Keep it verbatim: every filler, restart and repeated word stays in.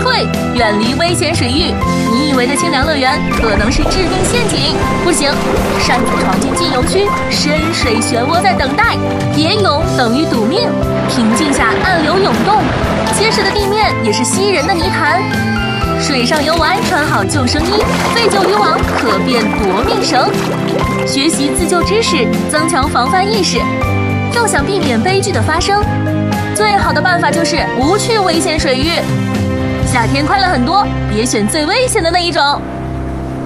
退，远离危险水域。你以为的清凉乐园可能是致命陷阱。不行，擅自闯进禁游区，深水漩涡在等待。蝶泳等于赌命，平静下暗流涌动，结实的地面也是吸人的泥潭。水上游玩穿好救生衣，废旧渔网可变夺命绳。学习自救知识，增强防范意识。要想避免悲剧的发生，最好的办法就是不去危险水域。夏天快乐很多，别选最危险的那一种。